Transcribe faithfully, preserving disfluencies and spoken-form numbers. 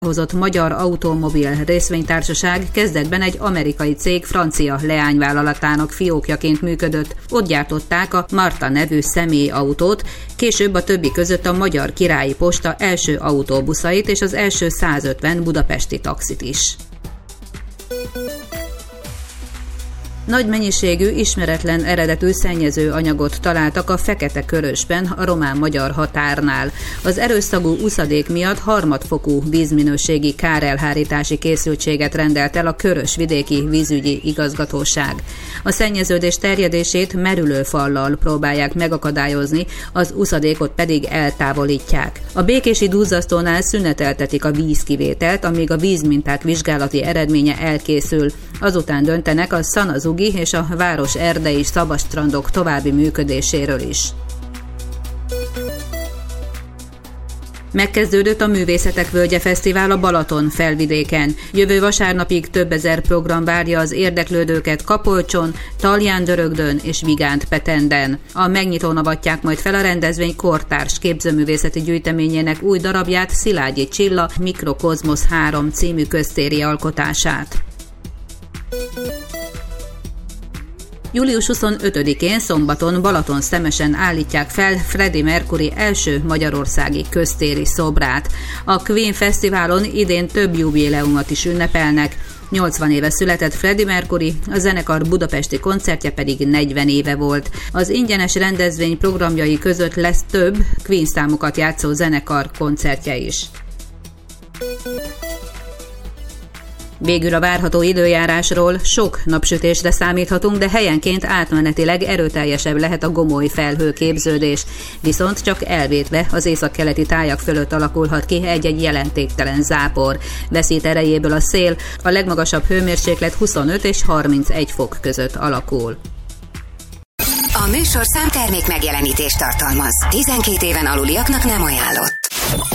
hozott Magyar Automobil Részvénytársaság kezdetben egy amerikai cég francia leányvállalatának fiókjaként működött. Ott gyártották a Marta nevű személyautót, később a többi között a Magyar Királyi Posta első autóbuszait és az első százötven budapesti taxit is. Nagy mennyiségű, ismeretlen eredetű szennyező anyagot találtak a Fekete-Körösben, a román-magyar határnál. Az erőszagú uszadék miatt harmadfokú vízminőségi kárelhárítási készültséget rendelt el a Körös-vidéki vízügyi igazgatóság. A szennyeződés terjedését merülőfallal próbálják megakadályozni, az uszadékot pedig eltávolítják. A békési duzzasztónál szüneteltetik a vízkivételt, amíg a vízminták vizsgálati eredménye elkészül. Azután döntenek a Szanazugi és a város erdei szabadstrandok további működéséről is. Megkezdődött a Művészetek Völgye Fesztivál a Balaton felvidéken. Jövő vasárnapig több ezer program várja az érdeklődőket Kapolcson, Talján-Dörögdön és Vigánt-Petenden. A megnyitón avatják majd fel a rendezvény kortárs képzőművészeti gyűjteményének új darabját, Szilágyi Csilla Mikrokozmosz három című köztéri alkotását. július huszonötödikén szombaton Balatonszemesen állítják fel Freddie Mercury első magyarországi köztéri szobrát. A Queen Fesztiválon idén több jubileumot is ünnepelnek. nyolcvan éve született Freddie Mercury, a zenekar budapesti koncertje pedig negyven éve volt. Az ingyenes rendezvény programjai között lesz több Queen számokat játszó zenekar koncertje is. Végül a várható időjárásról: sok napsütésre számíthatunk, de helyenként átmenetileg erőteljesebb lehet a gomoly felhőképződés, viszont csak elvétve az északkeleti tájak fölött alakulhat ki egy-egy jelentéktelen zápor. Veszít erejéből a szél, a legmagasabb hőmérséklet huszonöt és harmincegy fok között alakul. A műsorszám termék megjelenítést tartalmaz. tizenkét éven aluliaknak nem ajánlott.